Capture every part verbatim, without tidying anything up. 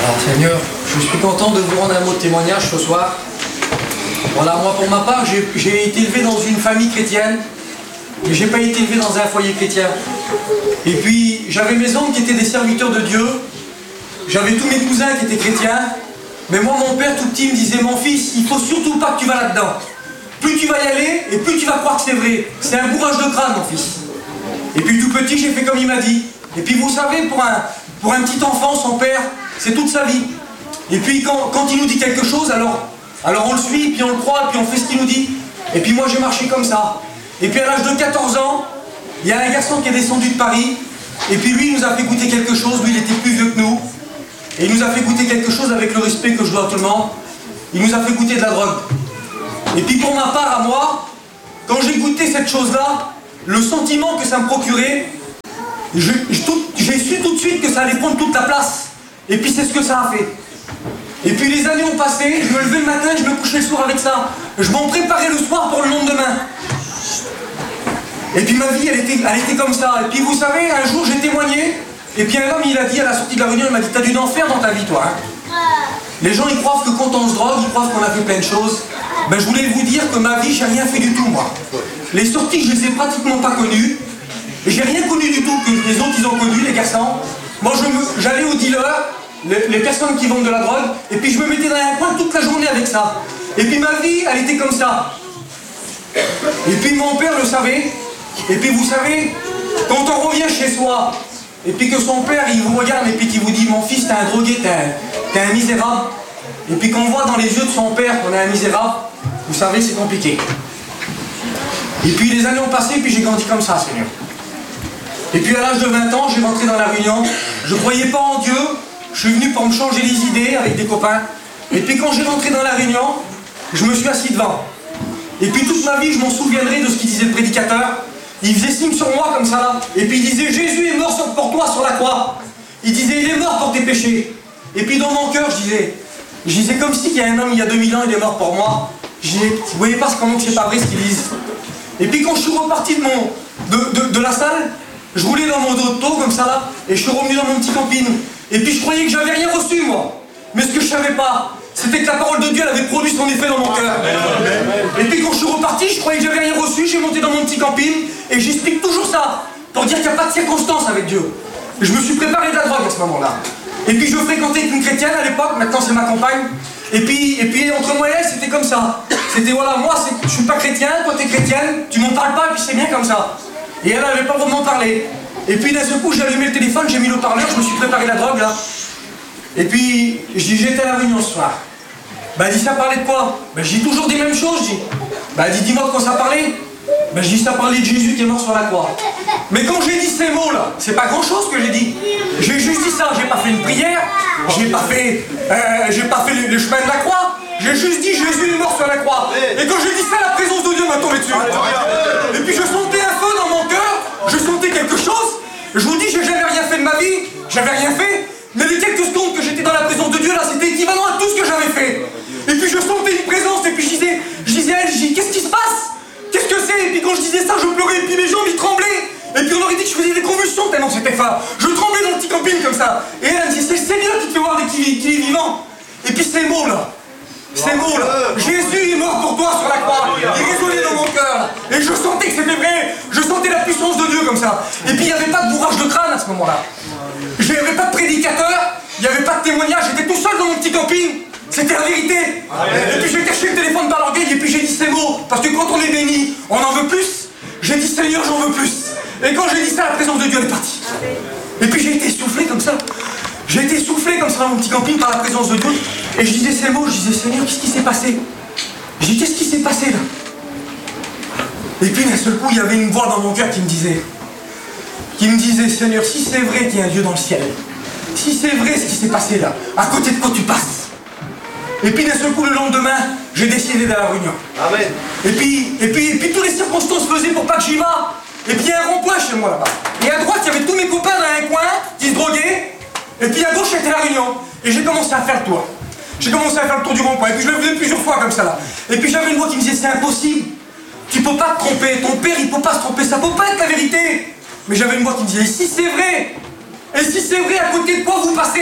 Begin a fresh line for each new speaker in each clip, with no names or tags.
Alors Seigneur, je suis content de vous rendre un mot de témoignage ce soir. Voilà, moi pour ma part, j'ai été élevé dans une famille chrétienne, mais j'ai pas été élevé dans un foyer chrétien. Et puis j'avais mes oncles qui étaient des serviteurs de Dieu, j'avais tous mes cousins qui étaient chrétiens, mais moi mon père tout petit me disait, mon fils, il faut surtout pas que tu vas là-dedans. Plus tu vas y aller, et plus tu vas croire que c'est vrai. C'est un bourrage de crâne, mon fils. Et puis tout petit, j'ai fait comme il m'a dit. Et puis vous savez, pour un, pour un petit enfant, son père, c'est toute sa vie. Et puis quand, quand il nous dit quelque chose, alors, alors on le suit, puis on le croit, puis on fait ce qu'il nous dit. Et puis moi j'ai marché comme ça. Et puis à l'âge de quatorze ans, il y a un garçon qui est descendu de Paris, et puis lui il nous a fait goûter quelque chose, lui il était plus vieux que nous. Et il nous a fait goûter quelque chose avec le respect que je dois à tout le monde. Il nous a fait goûter de la drogue. Et puis pour ma part, à moi, quand j'ai goûté cette chose-là, le sentiment que ça me procurait, j'ai su tout de suite que ça allait prendre toute la place. Et puis c'est ce que ça a fait. Et puis les années ont passé, je me levais le matin, je me couchais le soir avec ça. Je m'en préparais le soir pour le lendemain. Et puis ma vie, elle était, elle était comme ça. Et puis vous savez, un jour j'ai témoigné, et puis un homme, il a dit à la sortie de la réunion, il m'a dit, t'as du enfer dans ta vie, toi. Hein. Les gens, ils croient que quand on se drogue, ils croient qu'on a fait plein de choses. Ben, je voulais vous dire que ma vie, j'ai rien fait du tout, moi. Les sorties, je les ai pratiquement pas connues. Et j'ai rien connu du tout que les autres, ils ont connu, les garçons. Moi, j'allais aux dealers, les, les personnes qui vendent de la drogue, et puis je me mettais dans un coin toute la journée avec ça. Et puis ma vie, elle était comme ça. Et puis mon père le savait. Et puis vous savez, quand on revient chez soi, et puis que son père, il vous regarde, et puis qu'il vous dit, mon fils, t'es un drogué, t'es un, un misérable. Et puis qu'on voit dans les yeux de son père qu'on est un misérable, vous savez, c'est compliqué. Et puis les années ont passé, et puis j'ai grandi comme ça, Seigneur. Et puis à l'âge de vingt ans, j'ai rentré dans la Réunion. Je ne croyais pas en Dieu. Je suis venu pour me changer les idées avec des copains. Et puis quand j'ai rentré dans la Réunion, je me suis assis devant. Et puis toute ma vie, je m'en souviendrai de ce qu'il disait le prédicateur. Il faisait signe sur moi comme ça là. Et puis il disait, Jésus est mort pour toi sur la croix. Il disait, il est mort pour tes péchés. Et puis dans mon cœur, je disais, je disais comme si il y a un homme il y a deux mille ans, il est mort pour moi. Je disais, vous voyez pas comment que c'est pas vrai ce qu'ils disent. Et puis quand je suis reparti de, mon, de, de, de la salle, je roulais dans mon dos de taux comme ça là, et je suis revenu dans mon petit camping. Et puis je croyais que j'avais rien reçu moi. Mais ce que je savais pas, c'était que la parole de Dieu elle avait produit son effet dans mon cœur. Et puis quand je suis reparti, je croyais que j'avais rien reçu, j'ai monté dans mon petit camping, et j'explique toujours ça, pour dire qu'il n'y a pas de circonstance avec Dieu. Je me suis préparé de la drogue à ce moment-là. Et puis je fréquentais une chrétienne à l'époque, maintenant c'est ma compagne. Et puis, et puis entre moi et elle, c'était comme ça. C'était voilà, moi je suis pas chrétien, toi t'es chrétienne, tu m'en parles pas, et puis c'est bien comme ça. Et elle n'avait pas vraiment parlé. Et puis d'un seul coup, j'ai allumé le téléphone, j'ai mis le haut-parleur, je me suis préparé la drogue là. Et puis, je dis, j'étais à la Réunion ce soir. Bah, elle dit, ça parlait de quoi? Bah, je dis toujours des mêmes choses, je dis. Bah, elle dit, dis-moi de quoi ça parlait. Bah, je dis, ça parlait de Jésus qui est mort sur la croix. Mais quand j'ai dit ces mots-là, c'est pas grand-chose que j'ai dit. J'ai juste dit ça, j'ai pas fait une prière, j'ai pas fait, euh, j'ai pas fait le, le chemin de la croix. J'ai juste dit, Jésus est mort sur la croix. Et quand j'ai dit ça, la présence de Dieu m'a tombé dessus. Et puis je sentais un feu dans mon cœur, je sentais quelque chose. Je vous dis, j'ai jamais rien fait de ma vie, j'avais rien fait. Mais les quelques secondes que j'étais dans la présence de Dieu, là, c'était équivalent à tout ce que j'avais fait. Et puis je sentais une présence, et puis je disais, je disais à elle, je dis, qu'est-ce qui se passe? Qu'est-ce que c'est? Et puis quand je disais ça, je pleurais, et puis mes jambes, ils tremblaient. Et puis on aurait dit que je faisais des convulsions tellement c'était fort. Je tremblais dans le petit camping comme ça. Et elle, elle me dit, c'est le Seigneur qui te fait voir qu'il est vivant. Et puis ces mots-là, ces mots-là, Jésus est mort pour toi sur la croix. Il résonnait dans mon cœur. Et je sentais que c'était vrai. Je sentais la puissance de Dieu comme ça. Et puis il n'y avait pas de bourrage de crâne à ce moment-là. Il n'y avait pas de prédicateur, il n'y avait pas de témoignage, j'étais tout seul dans mon petit camping. C'était la vérité. Et puis j'ai caché le téléphone dans l'orgueil et puis j'ai dit ces mots. Parce que quand on est béni, on en veut plus. J'ai dit Seigneur, j'en veux plus. Et quand j'ai dit ça, la présence de Dieu est partie. Et puis j'ai été soufflé comme ça. J'ai été soufflé comme ça dans mon petit camping par la présence de Dieu. Et je disais ces mots, je disais Seigneur, qu'est-ce qui s'est passé? Je dis qu'est-ce qui s'est passé là? Et puis d'un seul coup, il y avait une voix dans mon cœur qui me disait, qui me disait Seigneur, si c'est vrai qu'il y a un Dieu dans le ciel, si c'est vrai ce qui s'est passé là, à côté de quoi tu passes? Et puis d'un seul coup, le lendemain, j'ai décidé d'aller à la Réunion. Amen. Et puis, et puis, et puis toutes les circonstances faisaient pour pas que j'y va. Et puis il y a un rond-point chez moi là-bas. Et à droite, il y avait tous mes copains dans un coin qui se droguaient. Et puis à gauche, c'était la Réunion. Et j'ai commencé à faire le tour. J'ai commencé à faire le tour du rond-point. Et puis je le faisais plusieurs fois comme ça là. Et puis j'avais une voix qui me disait c'est impossible. Tu peux pas te tromper. Ton père, il peut pas se tromper. Ça peut pas être la vérité. Mais j'avais une voix qui me disait et si c'est vrai? Et si c'est vrai, à côté de quoi vous passez?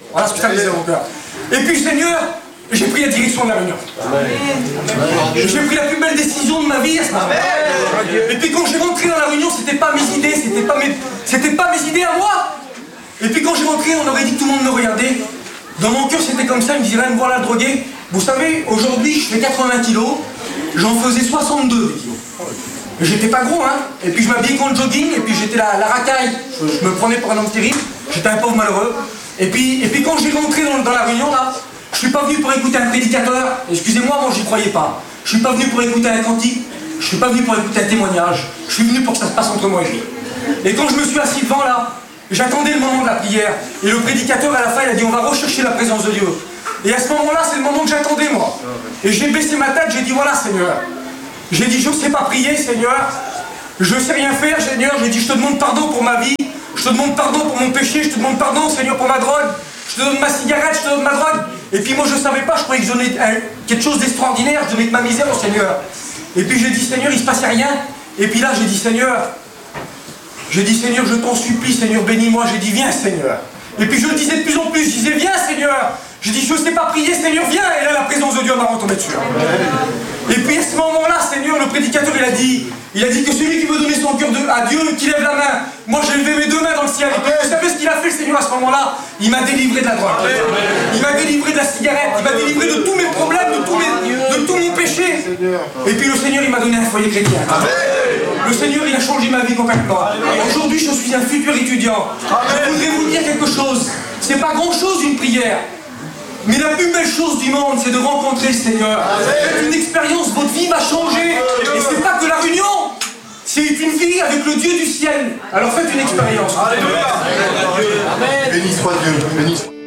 Voilà ce que ça disait mon cœur. Et puis Seigneur, j'ai pris la direction de la Réunion. J'ai pris la plus belle décision de ma vie à ce moment. Et puis quand j'ai rentré dans la Réunion, c'était pas mes idées, c'était pas mes, c'était pas mes idées à moi. Et puis quand j'ai rentré, on aurait dit que tout le monde me regardait. Dans mon cœur, c'était comme ça, il me disait, me voilà le drogué. Vous savez, aujourd'hui, je fais quatre-vingts kilos, j'en faisais soixante-deux des kilos. J'étais pas gros, hein. Et puis je m'habillais contre le jogging, et puis j'étais la, la racaille. Je, je me prenais pour un homme terrible, j'étais un pauvre malheureux. Et puis, et puis quand j'ai rentré dans, dans la Réunion, là, je suis pas venu pour écouter un prédicateur. Excusez-moi, moi, j'y croyais pas. Je suis pas venu pour écouter un cantique, je suis pas venu pour écouter un témoignage. Je suis venu pour que ça se passe entre moi et lui. Et quand je me suis assis devant, là, j'attendais le moment de la prière. Et le prédicateur, à la fin, il a dit, on va rechercher la présence de Dieu. Et à ce moment-là, c'est le moment que j'attendais, moi. Et j'ai baissé ma tête, j'ai dit, voilà, Seigneur. J'ai dit, je ne sais pas prier, Seigneur. Je ne sais rien faire, Seigneur. J'ai dit, je te demande pardon pour ma vie. Je te demande pardon pour mon péché. Je te demande pardon, Seigneur, pour ma drogue. Je te donne ma cigarette, je te donne ma drogue. Et puis moi, je ne savais pas, je croyais que je donnais euh, quelque chose d'extraordinaire. Je donnais de ma misère au Seigneur. Et puis j'ai dit, Seigneur, il ne se passait rien. Et puis là, j'ai dit, Seigneur, j'ai dit, Seigneur, je t'en supplie, Seigneur, bénis-moi. J'ai dit, viens, Seigneur. Et puis je le disais de plus en plus, je disais, viens, Seigneur. J'ai dit, je ne sais pas prier, Seigneur, viens. Et là, la présence de Dieu m'a retombé dessus. Et puis à ce moment-là, Seigneur, le prédicateur, il a dit, il a dit que celui qui veut donner son cœur de, à Dieu, qui lève la main. Moi, j'ai levé mes deux mains dans le ciel. Et puis, vous savez ce qu'il a fait, le Seigneur, à ce moment-là? Il m'a délivré de la drogue. Il m'a délivré de la cigarette. Il m'a délivré de tous mes problèmes, de, tous mes, de tout mon péché. Et puis le Seigneur, il m'a donné un foyer chrétien. Le Seigneur, il a changé ma vie complètement. Aujourd'hui, je suis un futur étudiant. Je voudrais vous dire quelque chose. C'est pas grand-chose une prière. Mais la plus belle chose du monde, c'est de rencontrer le Seigneur. C'est une expérience, votre vie va changer. Et c'est pas que la réunion, c'est une vie avec le Dieu du ciel. Alors faites une expérience.
Béni soit Dieu. Béni soit